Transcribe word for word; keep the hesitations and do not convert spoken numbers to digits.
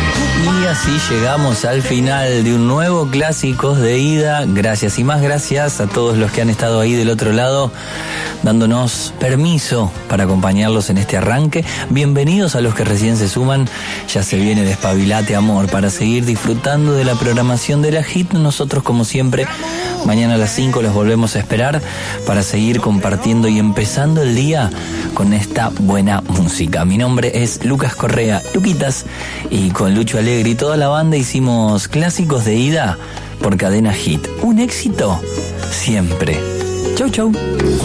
Y así llegamos al final de un nuevo Clásicos de Ida. Gracias y más gracias a todos los que han estado ahí del otro lado, dándonos permiso para acompañarlos en este arranque. Bienvenidos a los que recién se suman. Ya se viene Despabilate Amor para seguir disfrutando de la programación de la Hit. Nosotros, como siempre, mañana a las cinco los volvemos a esperar para seguir compartiendo y empezando el día con esta buena música. Mi nombre es Lucas Correa, Luquitas, y con Lucho Alegre y toda la banda hicimos Clásicos de Ida por Cadena Hit. Un éxito siempre. Chau, chau.